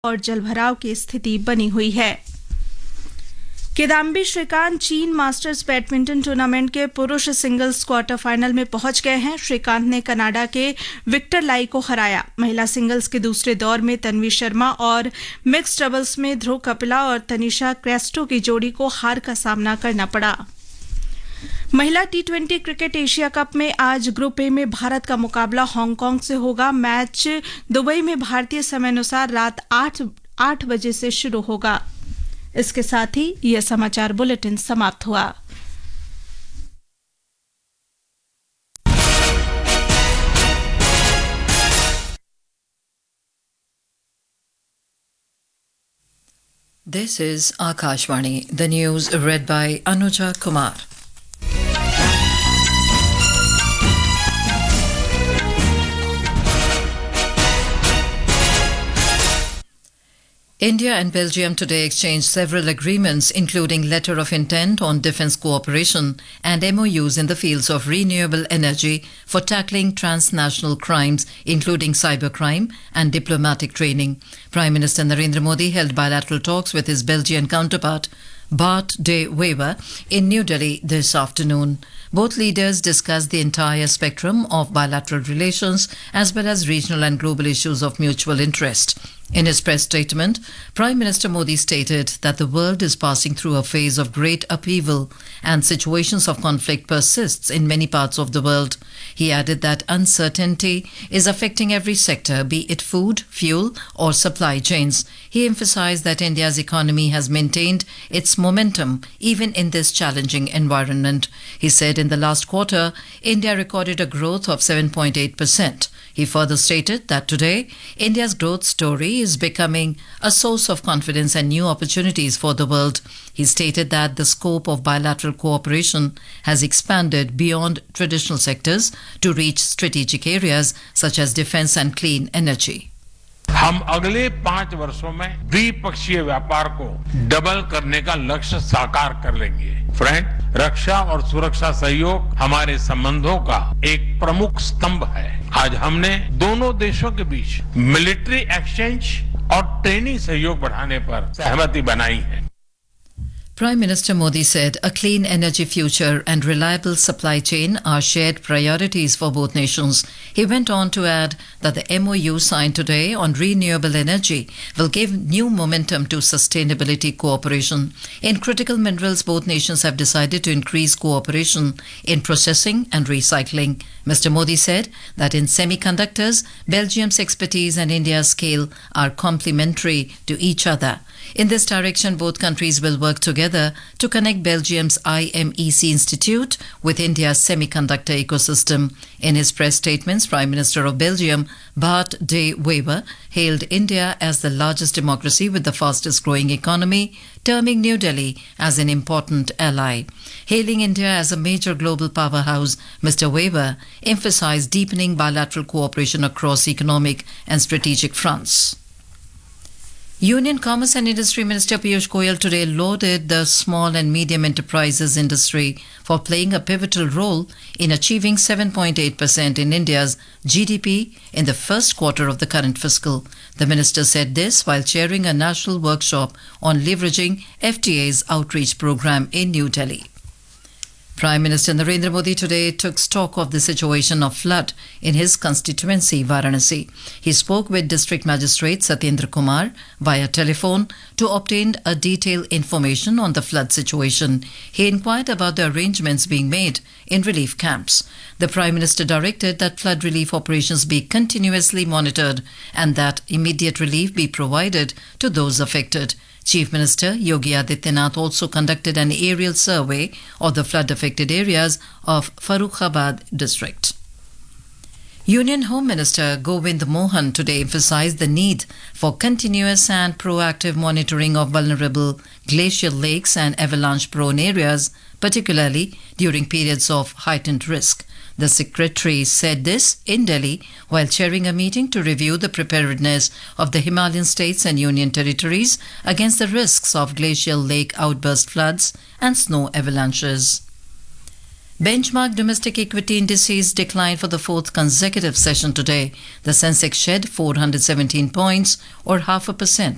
और जलभराव की स्थिति बनी हुई है। किदाम्बी श्रीकांत चीन मास्टर्स बैडमिंटन टूर्नामेंट के पुरुष सिंगल्स क्वार्टर फाइनल में पहुंच गए हैं। श्रीकांत ने कनाडा के विक्टर लाई को हराया। महिला सिंगल्स के दूसरे दौर में तन्वी शर्मा और मिक्स्ड डबल्स में ध्रुव कपिला और तनिषा क्रेस्टो की जोड़ी को हार का सामना करना पड़ा। महिला टी20 क्रिकेट एशिया कप में आज ग्रुप ए में भारत का मुकाबला हांगकांग से होगा। मैच दुबई में भारतीय समय अनुसार रात 8 बजे से शुरू होगा। इसके साथ ही यह समाचार बुलेटिन समाप्त हुआ। This is Akashvani, the news read by Anuja Kumar. India and Belgium today exchanged several agreements, including letter of intent on defence cooperation and MOUs in the fields of renewable energy for tackling transnational crimes, including cybercrime and diplomatic training. Prime Minister Narendra Modi held bilateral talks with his Belgian counterpart, Bart de Wever, in New Delhi this afternoon. Both leaders discussed the entire spectrum of bilateral relations as well as regional and global issues of mutual interest. In his press statement, Prime Minister Modi stated that the world is passing through a phase of great upheaval and situations of conflict persists in many parts of the world. He added that uncertainty is affecting every sector, be it food, fuel or supply chains. He emphasized that India's economy has maintained its momentum even in this challenging environment. He said in the last quarter, India recorded a growth of 7.8%. He further stated that today, India's growth story is becoming a source of confidence and new opportunities for the world. He stated that the scope of bilateral cooperation has expanded beyond traditional sectors to reach strategic areas such as defense and clean energy. हम अगले 5 वर्षों में द्विपक्षीय व्यापार को double करने का लक्ष्य साकार कर लेंगे। फ्रेंड, रक्षा और सुरक्षा सहयोग हमारे संबंधों का एक प्रमुख स्तंभ है। आज हमने दोनों देशों के बीच मिलिट्री एक्सचेंज और ट्रेनिंग सहयोग बढ़ाने पर सहमति बनाई है। Prime Minister Modi said a clean energy future and reliable supply chain are shared priorities for both nations. He went on to add that the MOU signed today on renewable energy will give new momentum to sustainability cooperation. In critical minerals, both nations have decided to increase cooperation in processing and recycling. Mr. Modi said that in semiconductors, Belgium's expertise and India's scale are complementary to each other. In this direction, both countries will work together to connect Belgium's IMEC Institute with India's semiconductor ecosystem. In his press statements, Prime Minister of Belgium, Bart de Wever, hailed India as the largest democracy with the fastest growing economy, terming New Delhi as an important ally. Hailing India as a major global powerhouse, Mr. Wever emphasized deepening bilateral cooperation across economic and strategic fronts. Union Commerce and Industry Minister Piyush Goyal today lauded the small and medium enterprises industry for playing a pivotal role in achieving 7.8% in India's GDP in the first quarter of the current fiscal. The minister said this while chairing a national workshop on leveraging FTA's outreach program in New Delhi. Prime Minister Narendra Modi today took stock of the situation of flood in his constituency, Varanasi. He spoke with District Magistrate Satyendra Kumar via telephone to obtain a detailed information on the flood situation. He inquired about the arrangements being made in relief camps. The Prime Minister directed that flood relief operations be continuously monitored and that immediate relief be provided to those affected. Chief Minister Yogi Adityanath also conducted an aerial survey of the flood-affected areas of Farrukhabad district. Union Home Minister Govind Mohan today emphasized the need for continuous and proactive monitoring of vulnerable glacial lakes and avalanche-prone areas, particularly during periods of heightened risk. The Secretary said this in Delhi while chairing a meeting to review the preparedness of the Himalayan states and union territories against the risks of glacial lake outburst floods and snow avalanches. Benchmark domestic equity indices declined for the fourth consecutive session today. The Sensex shed 417 points or 0.5%.